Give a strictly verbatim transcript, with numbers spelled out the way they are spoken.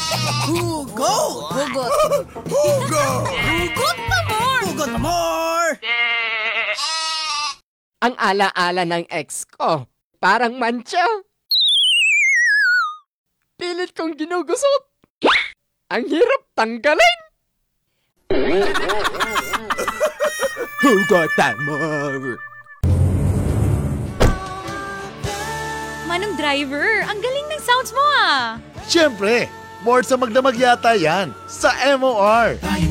Hugot! Hugot. Hugot! Hugot pa more! Hugot pa more! Ang ala-ala ng ex ko, parang mancha. Pilit kong ginugusot. Ang hirap tanggalin. Hugot pa more! Manong driver, ang galing ng sounds mo ah! Siyempre, more sa magdamag yata yan sa M O R.